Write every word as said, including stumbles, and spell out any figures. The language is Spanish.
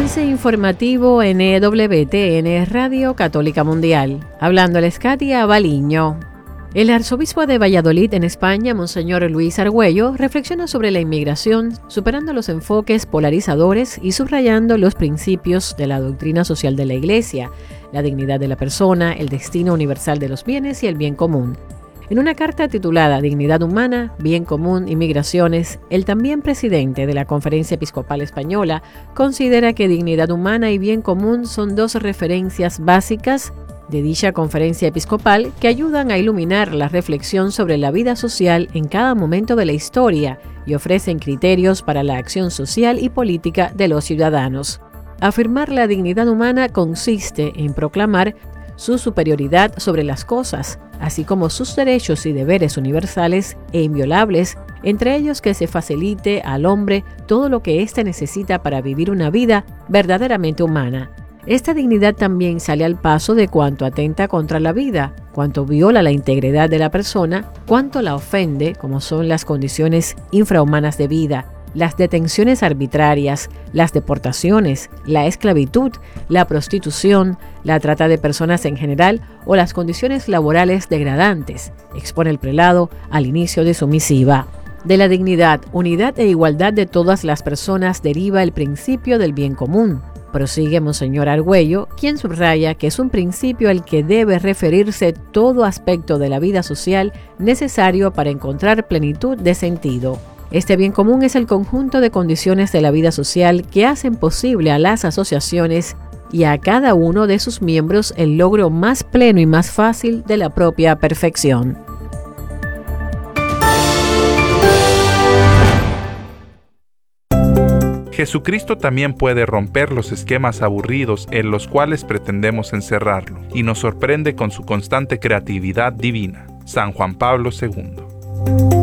Avance informativo en E W T N Radio Católica Mundial. Hablándoles Katia Baliño. El arzobispo de Valladolid en España, Monseñor Luis Argüello, reflexiona sobre la inmigración, superando los enfoques polarizadores y subrayando los principios de la doctrina social de la Iglesia, la dignidad de la persona, el destino universal de los bienes y el bien común. En una carta titulada Dignidad humana, bien común y migraciones, el también presidente de la Conferencia Episcopal Española considera que dignidad humana y bien común son dos referencias básicas de dicha conferencia episcopal que ayudan a iluminar la reflexión sobre la vida social en cada momento de la historia y ofrecen criterios para la acción social y política de los ciudadanos. Afirmar la dignidad humana consiste en proclamar su superioridad sobre las cosas, así como sus derechos y deberes universales e inviolables, entre ellos que se facilite al hombre todo lo que éste necesita para vivir una vida verdaderamente humana. Esta dignidad también sale al paso de cuanto atenta contra la vida, cuanto viola la integridad de la persona, cuanto la ofende, como son las condiciones infrahumanas de vida, las detenciones arbitrarias, las deportaciones, la esclavitud, la prostitución, la trata de personas en general o las condiciones laborales degradantes, expone el prelado al inicio de su misiva. De la dignidad, unidad e igualdad de todas las personas deriva el principio del bien común. Prosigue Monseñor Argüello, quien subraya que es un principio al que debe referirse todo aspecto de la vida social necesario para encontrar plenitud de sentido. Este bien común es el conjunto de condiciones de la vida social que hacen posible a las asociaciones y a cada uno de sus miembros el logro más pleno y más fácil de la propia perfección. Jesucristo también puede romper los esquemas aburridos en los cuales pretendemos encerrarlo, y nos sorprende con su constante creatividad divina. San Juan Pablo segundo.